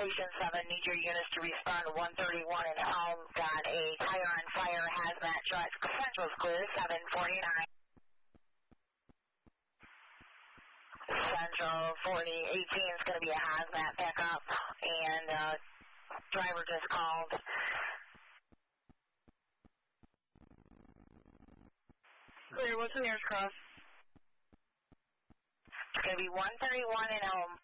Station 7, need your units to respond to 131 in Elm. Got a tire on fire, hazmat truck. Central's clear, 749. Central 4018 is going to be a hazmat pickup, and driver just called. Clear, what's the nearest cross? It's going to be 131 in Elm.